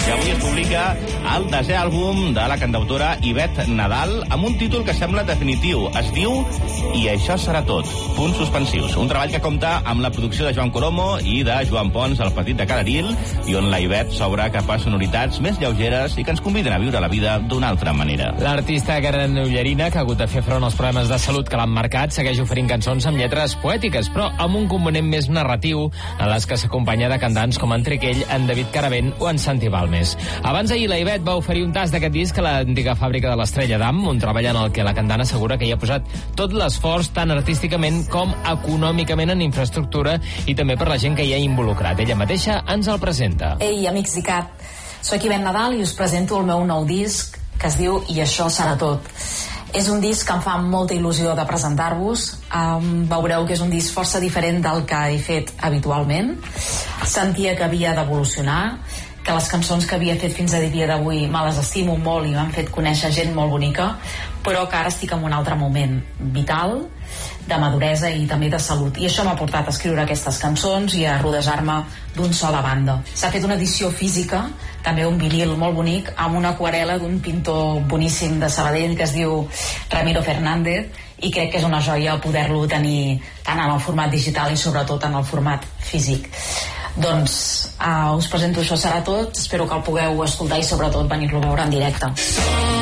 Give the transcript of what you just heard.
que avui es publica el 10è àlbum de la cantautora Ivette Nadal, amb un títol que sembla definitiu. Es diu I això serà tot, punts suspensius. Un treball que compta amb la producció de Joan Colomo i de Joan Pons, el petit de Calaril, i on la Ivette s'obre cap a sonoritats més lleugeres i que ens conviden a viure la vida d'una altra manera. L'artista granollerina, que ha hagut de fer front als problemes de salut que l'han marcat, segueix oferint cançons amb lletres poètiques, però amb un component més narratiu, en les que s'acompanya de cantants com en Triquell, en David Caravent o en Santi Balmes. Abans ahir la Ivette va oferir un tast d'aquest disc a l'antiga fàbrica de l'Estrella d'Am, un treball en el que la cantant assegura que hi ha posat tot l'esforç tant artísticament com econòmicament en infraestructura i també per la gent que hi ha involucrat. Ella mateixa ens el presenta. Ei, amics d'ICAT, soc Ivette Nadal i us presento el meu nou disc que es diu I això serà tot. És un disc que em fa molta il·lusió de presentar-vos. Veureu que és un disc força diferent del que he fet habitualment. Sentia que havia d'evolucionar, que les cançons que havia fet fins a dia d'avui me les estimo molt i m'han fet conèixer gent molt bonica, però que ara estic en un altre moment vital, de maduresa i també de salut. I això m'ha portat a escriure aquestes cançons i a rodejar-me d'un so de banda. S'ha fet una edició física, també un vinil molt bonic, amb una aquarel·la d'un pintor boníssim de Sabadell que es diu Ramiro Fernández, i crec que és una joia poder-lo tenir tant en el format digital i sobretot en el format físic. Doncs us presento Això serà tot, espero que el pugueu escoltar i sobretot venir-lo a veure en directe.